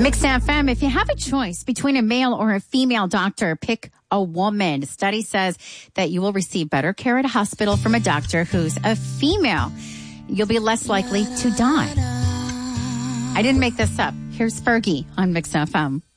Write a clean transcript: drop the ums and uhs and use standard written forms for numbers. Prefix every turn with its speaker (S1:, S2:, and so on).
S1: Mix FM, if you have a choice between a male or a female doctor, pick a woman. Study says that you will receive better care at a hospital from a doctor who's a female. You'll be less likely to die. I didn't make this up. Here's Fergie on Mix FM.